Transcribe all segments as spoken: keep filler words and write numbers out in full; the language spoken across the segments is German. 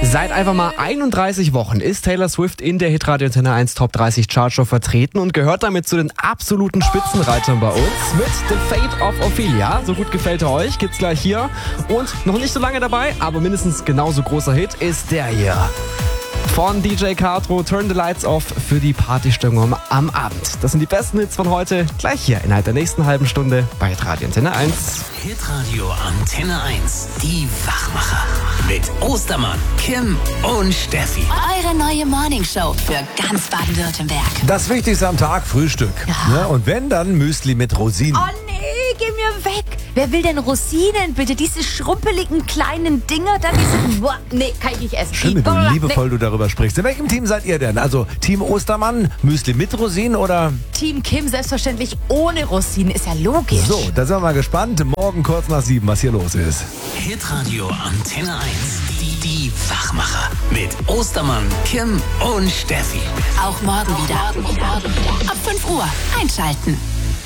Seit einfach mal einunddreißig Wochen ist Taylor Swift in der Hitradio Antenne eins Top dreißig Chartshow vertreten und gehört damit zu den absoluten Spitzenreitern bei uns mit The Fate of Ophelia. So gut gefällt er euch, gibt's gleich hier. Und noch nicht so lange dabei, aber mindestens genauso großer Hit ist der hier. Von D J Castro, Turn the Lights Off für die Partystimmung am Abend. Das sind die besten Hits von heute, gleich hier innerhalb der nächsten halben Stunde bei Hitradio Antenne eins. Hitradio Antenne eins, die Wachmacher. Mit Ostermann, Kim und Steffi. Eure neue Morningshow für ganz Baden-Württemberg. Das Wichtigste am Tag, Frühstück. Ja. Ne? Und wenn, dann Müsli mit Rosinen. Oh nee, geh mir weg. Wer will denn Rosinen, bitte? Diese schrumpeligen kleinen Dinger da, diese... Boah, nee, kann ich nicht essen. Schön, wie Boah, du liebevoll nee. du darüber sprichst. In welchem Team seid ihr denn? Also Team Ostermann, Müsli mit Rosinen oder... Team Kim selbstverständlich ohne Rosinen, ist ja logisch. So, da sind wir mal gespannt. Morgen kurz nach sieben, was hier los ist. Hitradio Antenne eins, die, die Wachmacher. Mit Ostermann, Kim und Steffi. Auch morgen wieder. Ab fünf Uhr einschalten.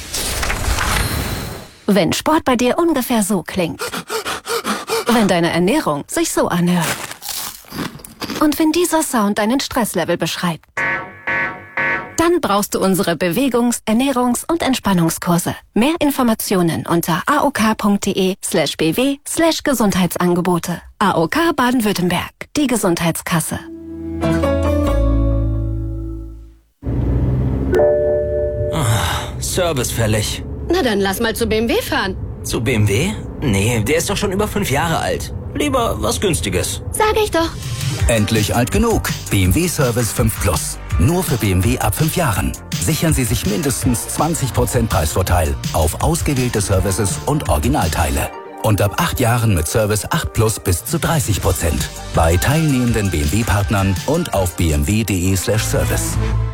Wenn Sport bei dir ungefähr so klingt. Wenn deine Ernährung sich so anhört. Und wenn dieser Sound deinen Stresslevel beschreibt. Dann brauchst du unsere Bewegungs-, Ernährungs- und Entspannungskurse. Mehr Informationen unter aok.de slash bw slash Gesundheitsangebote. A O K Baden-Württemberg, die Gesundheitskasse. Service fällig. Na dann lass mal zu B M W fahren. Zu B M W? Nee, der ist doch schon über fünf Jahre alt. Lieber was Günstiges. Sag ich doch. Endlich alt genug. B M W Service fünf Plus. Nur für B M W ab fünf Jahren. Sichern Sie sich mindestens zwanzig Prozent Preisvorteil auf ausgewählte Services und Originalteile. Und ab acht Jahren mit Service acht Plus bis zu dreißig Prozent. Bei teilnehmenden B M W-Partnern und auf b m w punkt d e slash service.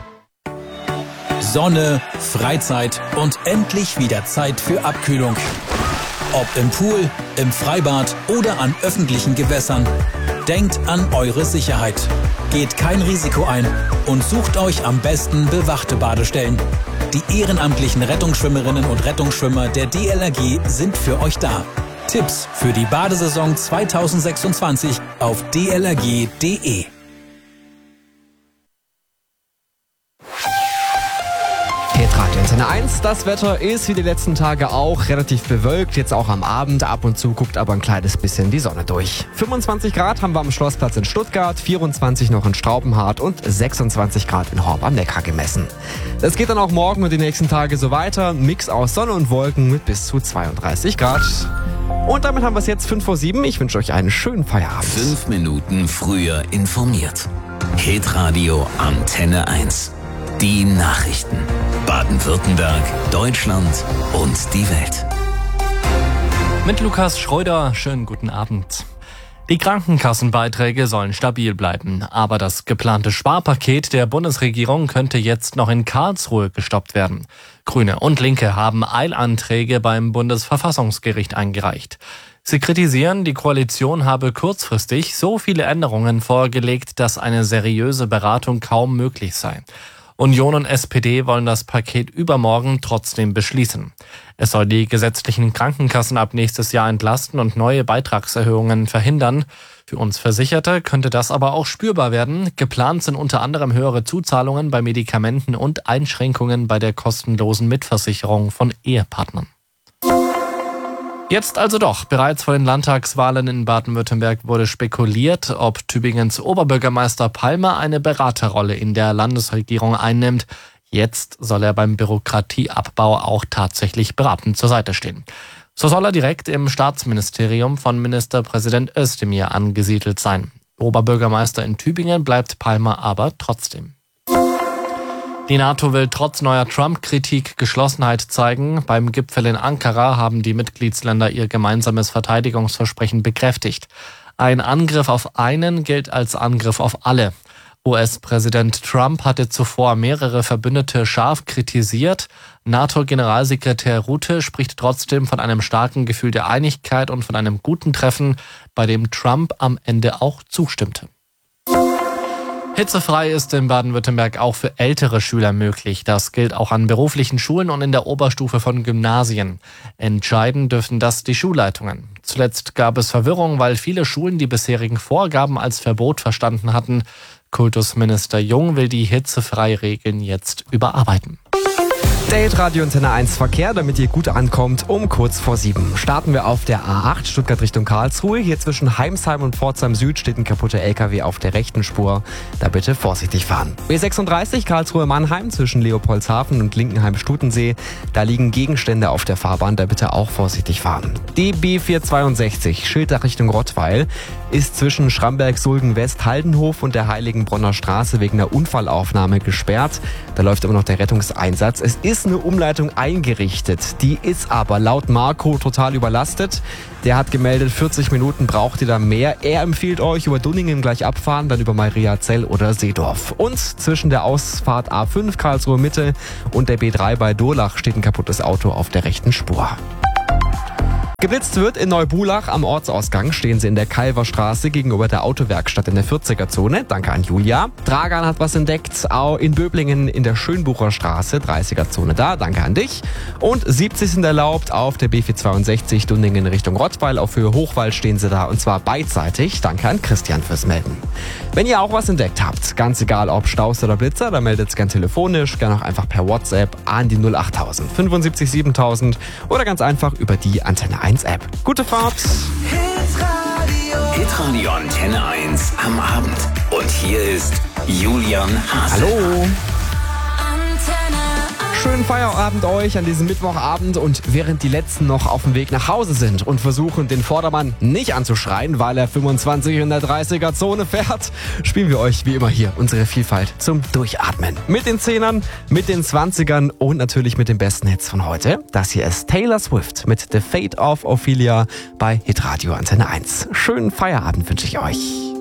Sonne, Freizeit und endlich wieder Zeit für Abkühlung. Ob im Pool, im Freibad oder an öffentlichen Gewässern. Denkt an eure Sicherheit. Geht kein Risiko ein und sucht euch am besten bewachte Badestellen. Die ehrenamtlichen Rettungsschwimmerinnen und Rettungsschwimmer der D L R G sind für euch da. Tipps für die Badesaison zweitausendsechsundzwanzig auf d l r g punkt d e. Hitradio Antenne eins, das Wetter ist wie die letzten Tage auch relativ bewölkt, jetzt auch am Abend. Ab und zu guckt aber ein kleines bisschen die Sonne durch. fünfundzwanzig Grad haben wir am Schlossplatz in Stuttgart, vierundzwanzig noch in Straubenhardt und sechsundzwanzig Grad in Horb am Neckar gemessen. Das geht dann auch morgen und die nächsten Tage so weiter. Ein Mix aus Sonne und Wolken mit bis zu zweiunddreißig Grad. Und damit haben wir es jetzt fünf vor sieben. Ich wünsche euch einen schönen Feierabend. Fünf Minuten früher informiert. Hitradio Antenne eins. Die Nachrichten. Baden-Württemberg, Deutschland und die Welt. Mit Lukas Schröder, schönen guten Abend. Die Krankenkassenbeiträge sollen stabil bleiben, aber das geplante Sparpaket der Bundesregierung könnte jetzt noch in Karlsruhe gestoppt werden. Grüne und Linke haben Eilanträge beim Bundesverfassungsgericht eingereicht. Sie kritisieren, die Koalition habe kurzfristig so viele Änderungen vorgelegt, dass eine seriöse Beratung kaum möglich sei. Union und S P D wollen das Paket übermorgen trotzdem beschließen. Es soll die gesetzlichen Krankenkassen ab nächstes Jahr entlasten und neue Beitragserhöhungen verhindern. Für uns Versicherte könnte das aber auch spürbar werden. Geplant sind unter anderem höhere Zuzahlungen bei Medikamenten und Einschränkungen bei der kostenlosen Mitversicherung von Ehepartnern. Jetzt also doch. Bereits vor den Landtagswahlen in Baden-Württemberg wurde spekuliert, ob Tübingens Oberbürgermeister Palmer eine Beraterrolle in der Landesregierung einnimmt. Jetzt soll er beim Bürokratieabbau auch tatsächlich beratend zur Seite stehen. So soll er direkt im Staatsministerium von Ministerpräsident Özdemir angesiedelt sein. Oberbürgermeister in Tübingen bleibt Palmer aber trotzdem. Die NATO will trotz neuer Trump-Kritik Geschlossenheit zeigen. Beim Gipfel in Ankara haben die Mitgliedsländer ihr gemeinsames Verteidigungsversprechen bekräftigt. Ein Angriff auf einen gilt als Angriff auf alle. U S-Präsident Trump hatte zuvor mehrere Verbündete scharf kritisiert. NATO-Generalsekretär Rutte spricht trotzdem von einem starken Gefühl der Einigkeit und von einem guten Treffen, bei dem Trump am Ende auch zustimmte. Hitzefrei ist in Baden-Württemberg auch für ältere Schüler möglich. Das gilt auch an beruflichen Schulen und in der Oberstufe von Gymnasien. Entscheiden dürfen das die Schulleitungen. Zuletzt gab es Verwirrung, weil viele Schulen die bisherigen Vorgaben als Verbot verstanden hatten. Kultusminister Jung will die Hitzefreiregeln jetzt überarbeiten. Der Hitradio Antenne eins Verkehr, damit ihr gut ankommt, um kurz vor sieben. Starten wir auf der A acht Stuttgart Richtung Karlsruhe. Hier zwischen Heimsheim und Pforzheim Süd steht ein kaputter L K W auf der rechten Spur. Da bitte vorsichtig fahren. B sechsunddreißig Karlsruhe-Mannheim zwischen Leopoldshafen und Linkenheim-Stutensee. Da liegen Gegenstände auf der Fahrbahn, da bitte auch vorsichtig fahren. Die B vierhundertzweiundsechzig Schiltach Richtung Rottweil ist zwischen Schramberg-Sulgen-West-Haldenhof und der Heiligenbronner Straße wegen einer Unfallaufnahme gesperrt. Da läuft immer noch der Rettungseinsatz. Es ist eine Umleitung eingerichtet. Die ist aber laut Marco total überlastet. Der hat gemeldet, vierzig Minuten braucht ihr da mehr. Er empfiehlt euch über Dunningen gleich abfahren, dann über Mariazell oder Seedorf. Und zwischen der Ausfahrt A fünf Karlsruhe Mitte und der B drei bei Durlach steht ein kaputtes Auto auf der rechten Spur. Geblitzt wird in Neubulach am Ortsausgang, stehen sie in der Kalverstraße gegenüber der Autowerkstatt in der vierziger-Zone. Danke an Julia. Dragan hat was entdeckt, auch in Böblingen in der Schönbucher Straße, dreißiger-Zone da. Danke an dich. Und siebzig sind erlaubt auf der B vierhundertzweiundsechzig Dundingen Richtung Rottweil. Auf Höhe Hochwald stehen sie da und zwar beidseitig. Danke an Christian fürs Melden. Wenn ihr auch was entdeckt habt, ganz egal ob Staus oder Blitzer, dann meldet es gern telefonisch, gern auch einfach per WhatsApp an die null achttausend fünfundsiebzig siebentausend oder ganz einfach über die Antenne eins App. Gute Fahrt! Hitradio Antenne eins am Abend. Und hier ist Julian Hase. Hallo! Schönen Feierabend euch an diesem Mittwochabend und während die Letzten noch auf dem Weg nach Hause sind und versuchen, den Vordermann nicht anzuschreien, weil er fünfundzwanzig in der dreißiger-Zone fährt, spielen wir euch wie immer hier unsere Vielfalt zum Durchatmen. Mit den Zehnern, mit den Zwanzigern und natürlich mit den besten Hits von heute. Das hier ist Taylor Swift mit The Fate of Ophelia bei Hitradio Antenne eins. Schönen Feierabend wünsche ich euch.